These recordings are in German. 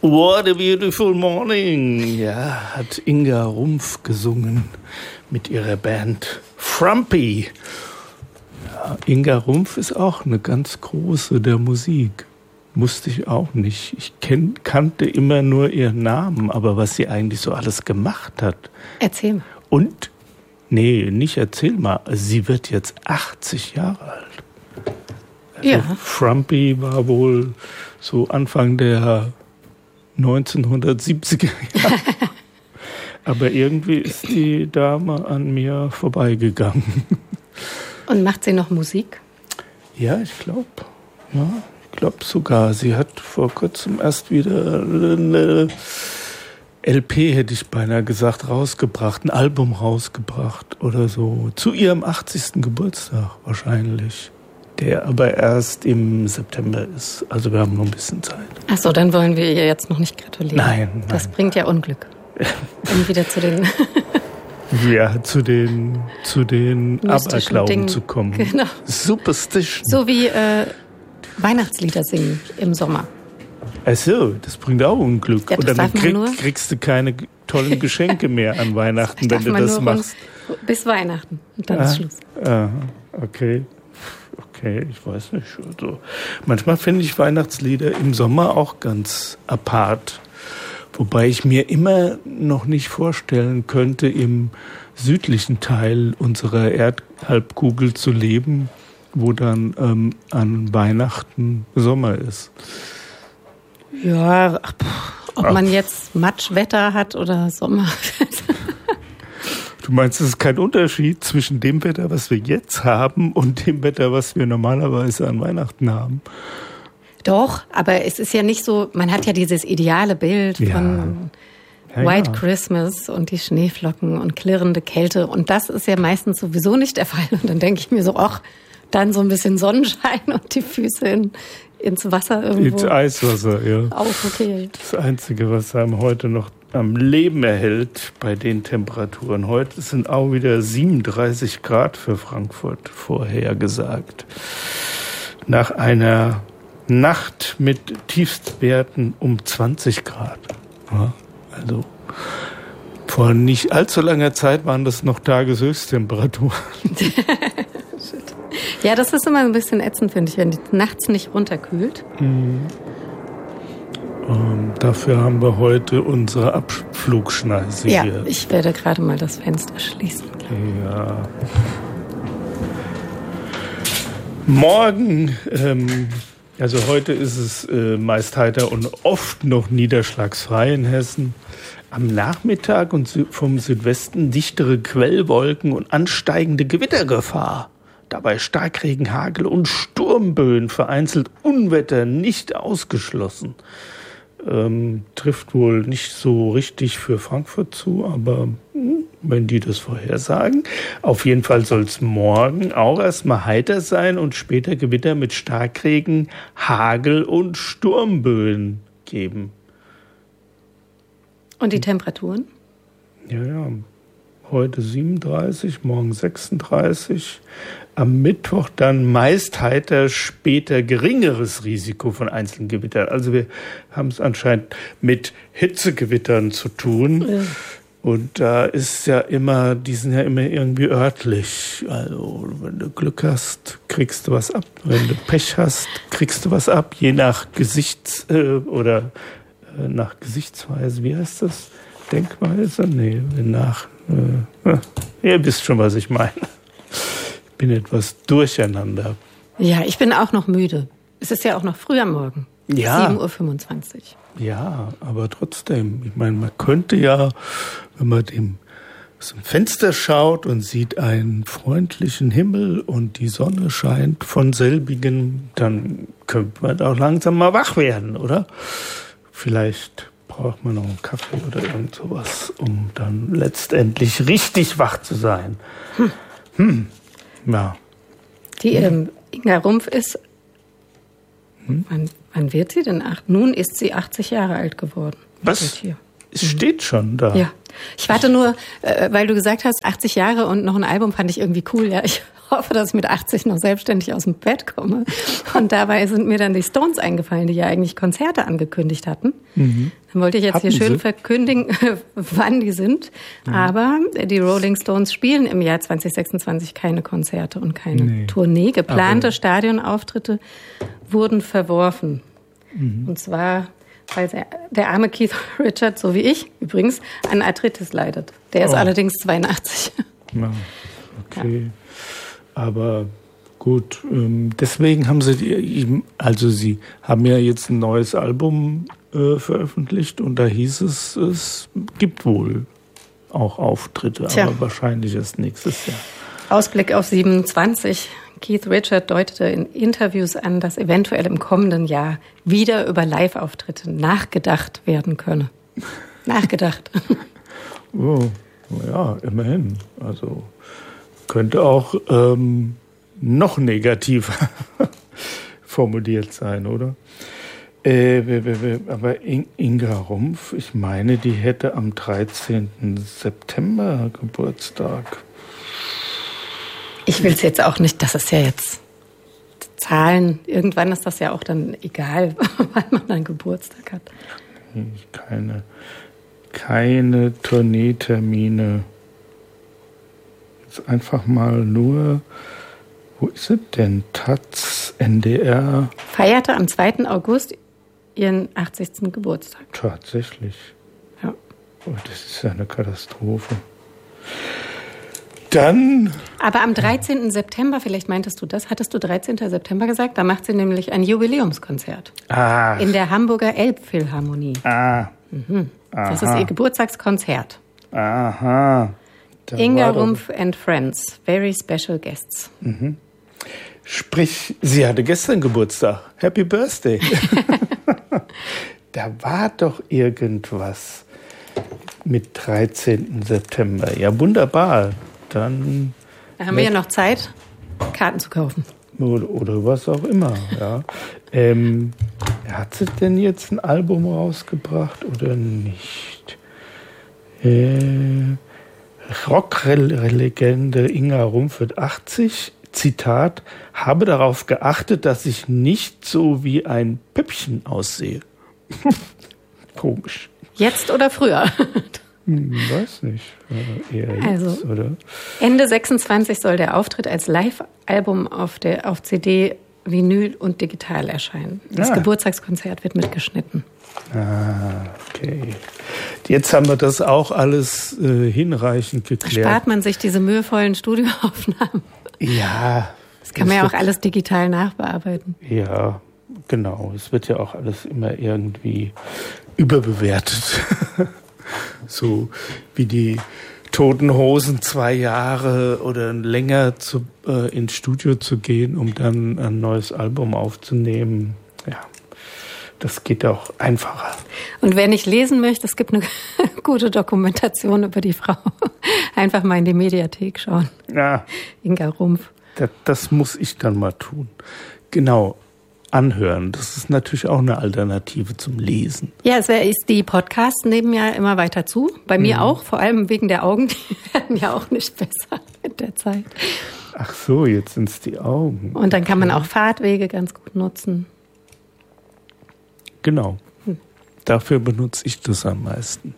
What a beautiful morning. Ja, hat Inga Rumpf gesungen mit ihrer Band Frumpy. Ja, Inga Rumpf ist auch eine ganz große der Musik. Musste ich auch nicht. Ich kannte immer nur ihren Namen, aber was sie eigentlich so alles gemacht hat. Erzähl mal. Und, nee, nicht erzähl mal, sie wird jetzt 80 Jahre alt. Also Ja. Frumpy war wohl so Anfang der 1970er Jahre. Aber irgendwie ist die Dame an mir vorbeigegangen. Und macht sie noch Musik? Ja, ich glaube. Ja, ich glaube sogar. Sie hat vor kurzem erst wieder eine LP, hätte ich beinahe gesagt, rausgebracht. Ein Album rausgebracht oder so. Zu ihrem 80. Geburtstag wahrscheinlich. Der aber erst im September ist. Also wir haben noch ein bisschen Zeit. Ach so, dann wollen wir ihr jetzt noch nicht gratulieren. Nein. Das bringt ja Unglück. Um wieder zu den Ja, zu den mystischen Aberglauben Dingen zu kommen. Genau. Superstition. So wie Weihnachtslieder singen im Sommer. Ach so, das bringt auch Unglück. Ja, und das dann darf man nur. kriegst du keine tollen Geschenke mehr an Weihnachten, wenn Darf du man das nur machst. bis Weihnachten. Und dann ist Schluss. Okay, ich weiß nicht. Also, manchmal finde ich Weihnachtslieder im Sommer auch ganz apart. Wobei ich mir immer noch nicht vorstellen könnte, im südlichen Teil unserer Erdhalbkugel zu leben, wo dann an Weihnachten Sommer ist. Ja, ob man jetzt Matschwetter hat oder Sommer. Du meinst, es ist kein Unterschied zwischen dem Wetter, was wir jetzt haben, und dem Wetter, was wir normalerweise an Weihnachten haben? Doch, aber es ist ja nicht so, man hat ja dieses ideale Bild von White Christmas und die Schneeflocken und klirrende Kälte. Und das ist ja meistens sowieso nicht der Fall. Und dann denke ich mir so, ach, dann so ein bisschen Sonnenschein und die Füße ins Wasser irgendwo. Ins Eiswasser, ja. Auch okay. Das Einzige, was einem heute noch am Leben erhält bei den Temperaturen. Heute sind auch wieder 37 Grad für Frankfurt vorhergesagt. Nach einer Nacht mit Tiefstwerten um 20 Grad. Ja, also vor nicht allzu langer Zeit waren das noch Tageshöchsttemperaturen. Ja, das ist immer ein bisschen ätzend, finde ich, wenn die nachts nicht runterkühlt. Dafür haben wir heute unsere Abflugschneise Ja, hier. ich werde gerade mal das Fenster schließen. Ja. Morgen, also heute ist es meist heiter und oft noch niederschlagsfrei in Hessen. Am Nachmittag und vom Südwesten dichtere Quellwolken und ansteigende Gewittergefahr. Dabei Starkregen, Hagel und Sturmböen, vereinzelt Unwetter nicht ausgeschlossen. Trifft wohl nicht so richtig für Frankfurt zu, aber wenn die das vorhersagen. Auf jeden Fall soll es morgen auch erstmal heiter sein und später Gewitter mit Starkregen, Hagel und Sturmböen geben. Und die Temperaturen? Ja. Heute 37, morgen 36. Am Mittwoch dann meist heiter, später geringeres Risiko von einzelnen Gewittern. Also wir haben es anscheinend mit Hitzegewittern zu tun. Ja. Und da ist ja immer, die sind ja immer irgendwie örtlich. Also wenn du Glück hast, kriegst du was ab. Wenn du Pech hast, kriegst du was ab. Je nach nach Gesichtsweise, wie heißt das? Denkweise? Nee, nach... ihr wisst schon, was ich meine. Ich bin etwas durcheinander. Ja, ich bin auch noch müde. Es ist ja auch noch früh am Morgen. Ja. 7.25 Uhr. Ja, aber trotzdem. Ich meine, man könnte ja, wenn man aus dem Fenster schaut und sieht einen freundlichen Himmel und die Sonne scheint von selbigem, dann könnte man auch langsam mal wach werden, oder? Vielleicht braucht man noch einen Kaffee oder irgend sowas, um dann letztendlich richtig wach zu sein. Ja. Die Inga Rumpf ist, wann wird sie denn? Nun ist sie 80 Jahre alt geworden. Was? Es steht schon da. Ja. Ich warte nur, weil du gesagt hast, 80 Jahre und noch ein Album fand ich irgendwie cool. Ja, ich hoffe, dass ich mit 80 noch selbstständig aus dem Bett komme. Und dabei sind mir dann die Stones eingefallen, die ja eigentlich Konzerte angekündigt hatten. Dann wollte ich jetzt hier schön verkündigen, wann die sind. Aber die Rolling Stones spielen im Jahr 2026 keine Konzerte und keine Tournee. Geplante Stadionauftritte wurden verworfen. Und zwar, weil der arme Keith Richards, so wie ich übrigens, an Arthritis leidet. Der ist allerdings 82. Ja, okay. Ja. Aber gut, deswegen haben sie haben ja jetzt ein neues Album veröffentlicht und da hieß es gibt wohl auch Auftritte, aber wahrscheinlich erst nächstes Jahr. Ausblick auf 27. Keith Richards deutete in Interviews an, dass eventuell im kommenden Jahr wieder über Live-Auftritte nachgedacht werden könne. Nachgedacht. Oh, ja, immerhin. Also könnte auch noch negativer formuliert sein, oder? Aber Inga Rumpf, ich meine, die hätte am 13. September Geburtstag. Ich will es jetzt auch nicht, das ist ja jetzt Zahlen. Irgendwann ist das ja auch dann egal, wann man dann Geburtstag hat. Keine Tourneetermine. Jetzt einfach mal nur, wo ist es denn? Taz, NDR. Feierte am 2. August ihren 80. Geburtstag. Tatsächlich. Ja. Oh, das ist ja eine Katastrophe. Dann. Aber am 13. September, vielleicht meintest du das, hattest du 13. September gesagt? Da macht sie nämlich ein Jubiläumskonzert. In der Hamburger Elbphilharmonie. Das ist ihr Geburtstagskonzert. Aha. Inga Rumpf and Friends, very special guests. Sprich, sie hatte gestern Geburtstag. Happy Birthday. Da war doch irgendwas mit 13. September. Ja, wunderbar. Dann haben wir ja noch Zeit, Karten zu kaufen. Oder was auch immer. Ja. Hat sie denn jetzt ein Album rausgebracht oder nicht? Rocklegende Inga Rumpf wird 80. Zitat, habe darauf geachtet, dass ich nicht so wie ein Püppchen aussehe. Komisch. Jetzt oder früher? Weiß nicht. Eher jetzt, oder? Ende 26 soll der Auftritt als Live-Album auf CD, Vinyl und digital erscheinen. Das Geburtstagskonzert wird mitgeschnitten. Okay. Jetzt haben wir das auch alles hinreichend geklärt. Spart man sich diese mühevollen Studioaufnahmen. Ja. Das kann man ja auch alles digital nachbearbeiten. Ja, genau. Es wird ja auch alles immer irgendwie überbewertet. So wie die Toten Hosen 2 Jahre oder länger ins Studio zu gehen, um dann ein neues Album aufzunehmen. Ja, das geht auch einfacher. Und wer nicht lesen möchte, es gibt eine gute Dokumentation über die Frau. Einfach mal in die Mediathek schauen. Ja. Inga Rumpf. Das muss ich dann mal tun. Genau. Anhören. Das ist natürlich auch eine Alternative zum Lesen. Ja, die Podcasts nehmen ja immer weiter zu. Bei mir auch, vor allem wegen der Augen. Die werden ja auch nicht besser mit der Zeit. Ach so, jetzt sind es die Augen. Und dann kann man auch Fahrtwege ganz gut nutzen. Genau. Dafür benutze ich das am meisten.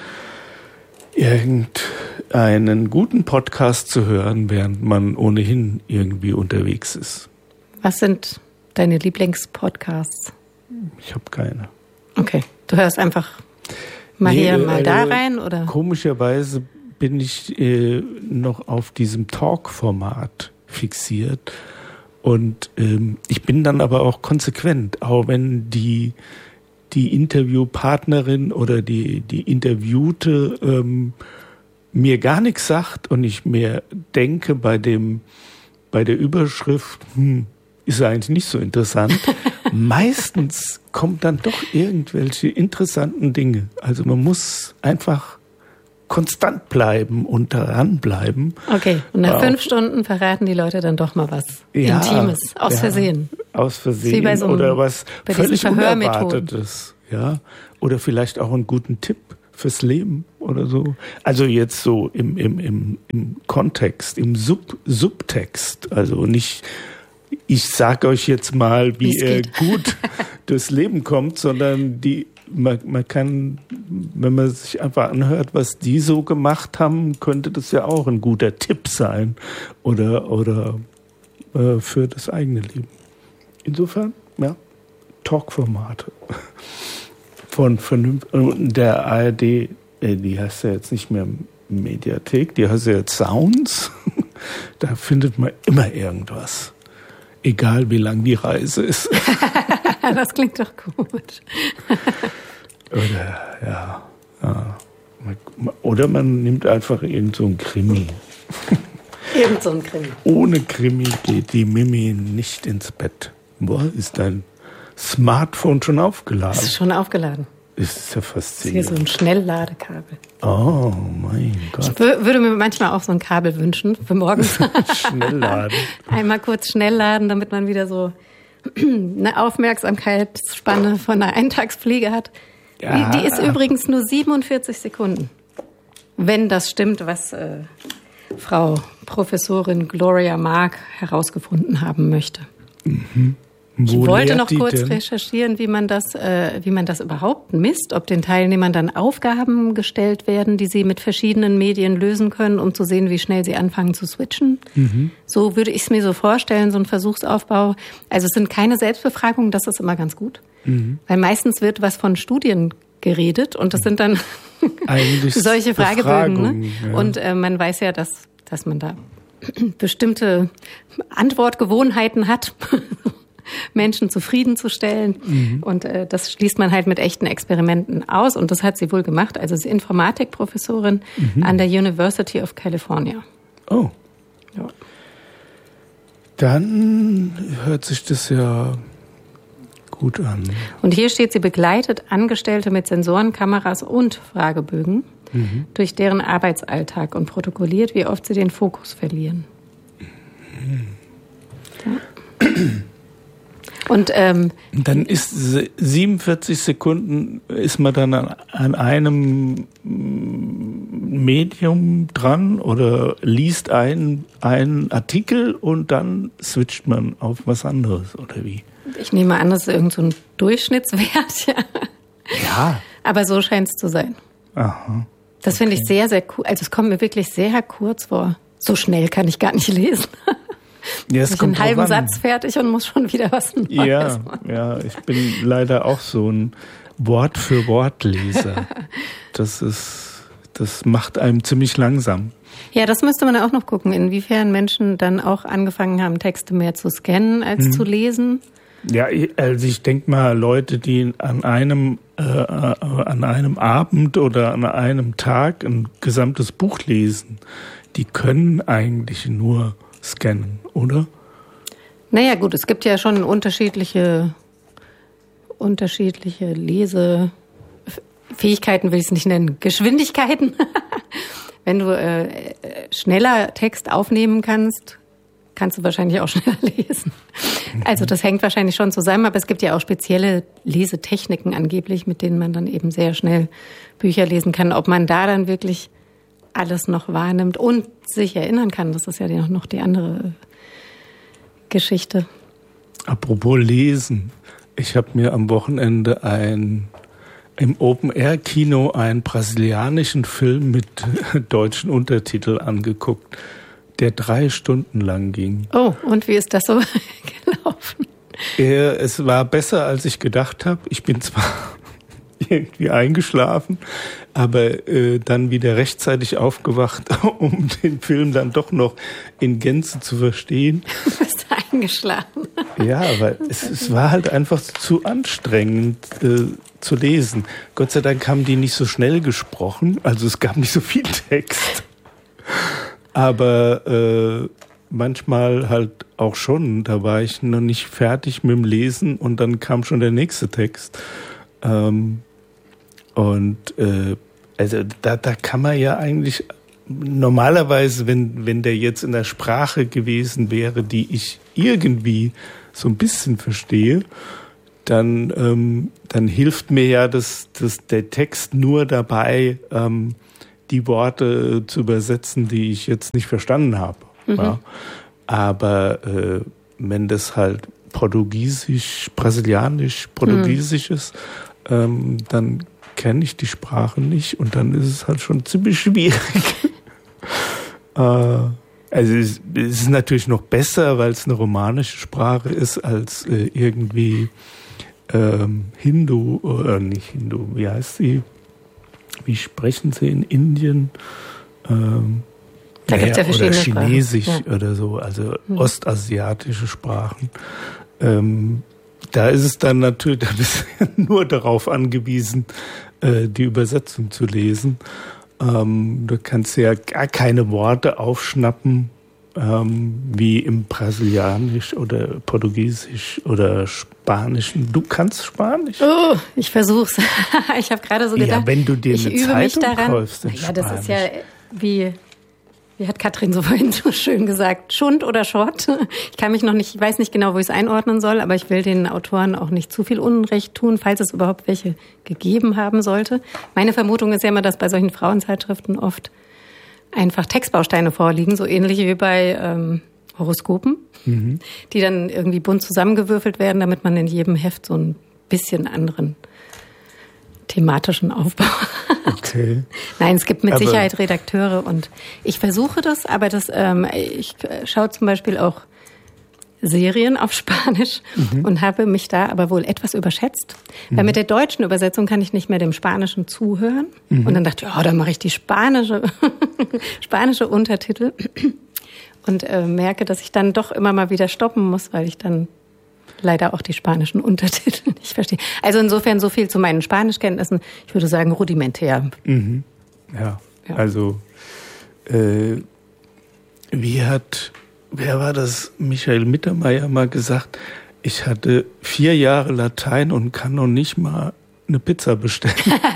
Irgendeinen guten Podcast zu hören, während man ohnehin irgendwie unterwegs ist. Was sind deine Lieblingspodcasts? Ich habe keine. Okay, du hörst einfach mal hier, mal da rein, oder? Komischerweise bin ich noch auf diesem Talk-Format fixiert und ich bin dann aber auch konsequent, auch wenn die Interviewpartnerin oder die Interviewte mir gar nichts sagt und ich mir denke bei der Überschrift, ist eigentlich nicht so interessant. Meistens kommt dann doch irgendwelche interessanten Dinge. Also man muss einfach konstant bleiben und dranbleiben. Okay, und nach 5 Stunden verraten die Leute dann doch mal was Intimes, aus Versehen. Aus Versehen oder was völlig Unerwartetes. Ja? Oder vielleicht auch einen guten Tipp fürs Leben oder so. Also jetzt so im Kontext, im Subtext. Also nicht, ich sage euch jetzt mal, wie er gut durchs Leben kommt, sondern man kann, wenn man sich einfach anhört, was die so gemacht haben, könnte das ja auch ein guter Tipp sein oder für das eigene Leben. Insofern, ja, Talkformate von der ARD, die heißt ja jetzt nicht mehr Mediathek, die heißt ja jetzt Sounds. Da findet man immer irgendwas. Egal wie lang die Reise ist. Das klingt doch gut. Oder man nimmt einfach irgend so ein Krimi. Irgend so ein Krimi. Ohne Krimi geht die Mimi nicht ins Bett. Boah, ist dein Smartphone schon aufgeladen? Das ist schon aufgeladen. Das ist ja faszinierend. Das ist hier so ein Schnellladekabel. Oh mein Gott. Ich würde mir manchmal auch so ein Kabel wünschen für morgens. Schnellladen. Einmal kurz schnell laden, damit man wieder so eine Aufmerksamkeitsspanne von einer Eintagsfliege hat. Ja. Die ist übrigens nur 47 Sekunden. Wenn das stimmt, was Frau Professorin Gloria Mark herausgefunden haben möchte. Mhm. Ich wollte noch kurz recherchieren, wie man das überhaupt misst, ob den Teilnehmern dann Aufgaben gestellt werden, die sie mit verschiedenen Medien lösen können, um zu sehen, wie schnell sie anfangen zu switchen. Mhm. So würde ich es mir so vorstellen, so ein Versuchsaufbau. Also es sind keine Selbstbefragungen, das ist immer ganz gut. Mhm. Weil meistens wird was von Studien geredet und das sind dann solche Fragebögen. Ne? Ja. Und man weiß ja, dass man da bestimmte Antwortgewohnheiten hat. Menschen zufriedenzustellen. Mhm. Und das schließt man halt mit echten Experimenten aus. Und das hat sie wohl gemacht. Also sie ist Informatikprofessorin an der University of California. Oh. Ja. Dann hört sich das ja gut an. Und hier steht, sie begleitet Angestellte mit Sensoren, Kameras und Fragebögen durch deren Arbeitsalltag und protokolliert, wie oft sie den Fokus verlieren. Ja. Und dann ist 47 Sekunden, ist man dann an einem Medium dran oder liest einen Artikel und dann switcht man auf was anderes, oder wie? Ich nehme an, das ist irgend so ein Durchschnittswert, ja. Ja. Aber so scheint es zu sein. Aha. Das finde ich sehr, sehr cool. Also es kommt mir wirklich sehr kurz vor. So schnell kann ich gar nicht lesen. Ja, ich bin einen halben Satz fertig und muss schon wieder was Neues machen. Ja, ich bin leider auch so ein Wort-für-Wort-Leser. Das macht einem ziemlich langsam. Ja, das müsste man auch noch gucken, inwiefern Menschen dann auch angefangen haben, Texte mehr zu scannen als zu lesen. Ja, also ich denke mal, Leute, die an einem Abend oder an einem Tag ein gesamtes Buch lesen, die können eigentlich nur scannen, oder? Naja, gut, es gibt ja schon unterschiedliche Lesefähigkeiten, will ich es nicht nennen, Geschwindigkeiten. Wenn du schneller Text aufnehmen kannst, kannst du wahrscheinlich auch schneller lesen. Also das hängt wahrscheinlich schon zusammen, aber es gibt ja auch spezielle Lesetechniken angeblich, mit denen man dann eben sehr schnell Bücher lesen kann. Ob man da dann wirklich alles noch wahrnimmt und sich erinnern kann, das ist ja noch die andere Geschichte. Apropos Lesen, ich habe mir am Wochenende im Open-Air-Kino einen brasilianischen Film mit deutschen Untertiteln angeguckt, der 3 Stunden lang ging. Oh, und wie ist das so gelaufen? Es war besser, als ich gedacht habe. Ich bin zwar irgendwie eingeschlafen, aber dann wieder rechtzeitig aufgewacht, um den Film dann doch noch in Gänze zu verstehen. Du bist eingeschlafen. Ja, aber es war halt einfach zu anstrengend zu lesen. Gott sei Dank haben die nicht so schnell gesprochen, also es gab nicht so viel Text. Aber manchmal halt auch schon, da war ich noch nicht fertig mit dem Lesen und dann kam schon der nächste Text. Also da kann man ja eigentlich normalerweise, wenn der jetzt in der Sprache gewesen wäre, die ich irgendwie so ein bisschen verstehe, dann hilft mir ja der Text nur dabei, die Worte zu übersetzen, die ich jetzt nicht verstanden habe. Ja. Aber wenn das halt Portugiesisch, Brasilianisch, Portugiesisch ist, dann kenne ich die Sprache nicht und dann ist es halt schon ziemlich schwierig. Also es ist natürlich noch besser, weil es eine romanische Sprache ist, als irgendwie Hindu, oder nicht Hindu, wie heißt sie? Wie sprechen sie in Indien? Da gibt es ja verschiedene oder Chinesisch Sprachen. oder so, also ostasiatische Sprachen. Da ist es dann natürlich nur darauf angewiesen, die Übersetzung zu lesen. Du kannst ja gar keine Worte aufschnappen, wie im Brasilianisch oder Portugiesisch oder Spanischen. Du kannst Spanisch? Oh, ich versuch's. Ich habe gerade so gedacht, ja, wenn du dir eine Zeitung kaufst in ja, das ist ja wie hat Katrin so vorhin so schön gesagt, Schund oder Schott. Ich weiß nicht genau, wo ich es einordnen soll, aber ich will den Autoren auch nicht zu viel Unrecht tun, falls es überhaupt welche gegeben haben sollte. Meine Vermutung ist ja immer, dass bei solchen Frauenzeitschriften oft einfach Textbausteine vorliegen, so ähnlich wie bei Horoskopen, die dann irgendwie bunt zusammengewürfelt werden, damit man in jedem Heft so ein bisschen anderen thematischen Aufbau hat. Okay. Nein, es gibt mit Sicherheit Redakteure und ich versuche das, aber ich schaue zum Beispiel auch Serien auf Spanisch und habe mich da aber wohl etwas überschätzt. Weil mit der deutschen Übersetzung kann ich nicht mehr dem Spanischen zuhören. Und dann dachte ich, dann mache ich die spanische Untertitel und merke, dass ich dann doch immer mal wieder stoppen muss, weil ich dann leider auch die spanischen Untertitel nicht verstehe. Also insofern so viel zu meinen Spanischkenntnissen. Ich würde sagen rudimentär. Ja, also wer war das? Michael Mittermeier mal gesagt, ich hatte 4 Jahre Latein und kann noch nicht mal eine Pizza bestellen.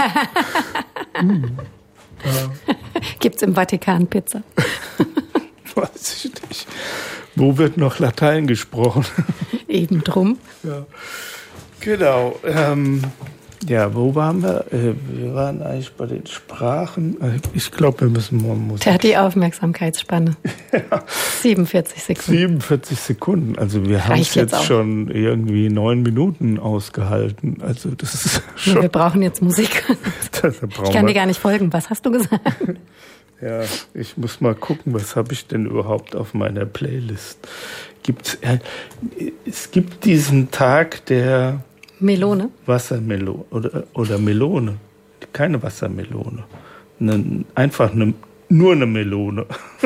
Gibt's im Vatikan Pizza? Weiß ich nicht. Wo wird noch Latein gesprochen? Eben drum. Ja, genau. Wo waren wir? Wir waren eigentlich bei den Sprachen. Ich glaube, wir müssen morgen Musik. Der hat die Aufmerksamkeitsspanne. 47 Sekunden. 47 Sekunden. Also wir haben es jetzt schon irgendwie 9 Minuten ausgehalten. Also das ist schon... Ja, wir brauchen jetzt Musik. Ich kann dir gar nicht folgen. Was hast du gesagt? Ja, ich muss mal gucken, was habe ich denn überhaupt auf meiner Playlist. Es gibt diesen Tag der Melone? Wassermelone oder Melone. Keine Wassermelone. Nur eine Melone.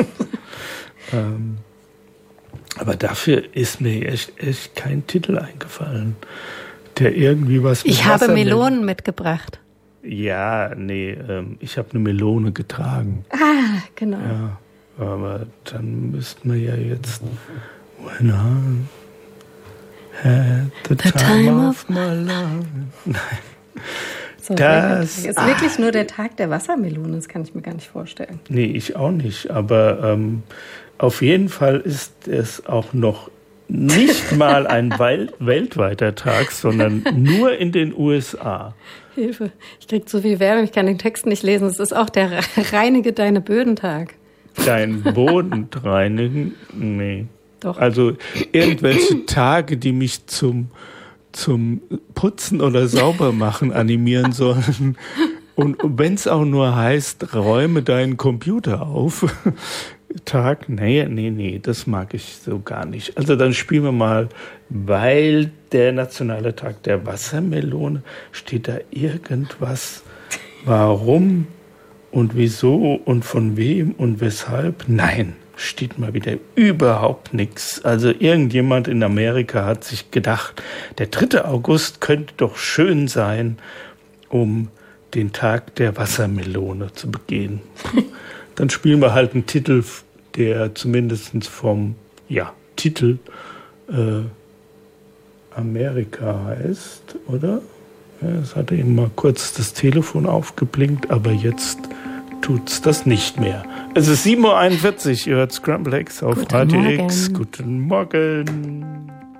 Aber dafür ist mir echt kein Titel eingefallen, der irgendwie was mit Ich habe Melonen mitgebracht. Ja, nee, ich habe eine Melone getragen. Ah, genau. Ja, aber dann müssten wir ja jetzt When I had the time of my life. Nein. So, das ist wirklich nur der Tag der Wassermelone, das kann ich mir gar nicht vorstellen. Nee, ich auch nicht, aber auf jeden Fall ist es auch noch nicht mal ein weltweiter Tag, sondern nur in den USA. Hilfe, ich krieg zu viel Werbung, ich kann den Text nicht lesen. Es ist auch der Reinige deine Böden-Tag. Dein Boden reinigen? Nee. Doch. Also irgendwelche Tage, die mich zum Putzen oder Saubermachen animieren sollen. Und wenn es auch nur heißt, räume deinen Computer auf. Tag, nee, das mag ich so gar nicht. Also dann spielen wir mal, weil der nationale Tag der Wassermelone, steht da irgendwas, warum und wieso und von wem und weshalb? Nein, steht mal wieder überhaupt nichts. Also irgendjemand in Amerika hat sich gedacht, der 3. August könnte doch schön sein, um den Tag der Wassermelone zu begehen. Dann spielen wir halt einen Titel, der zumindest vom Titel Amerika heißt, oder? Ja, es hatte eben mal kurz das Telefon aufgeblinkt, aber jetzt tut's das nicht mehr. Es ist 7:41 Uhr, ihr hört Scramble Eggs auf Radio X. Guten Morgen.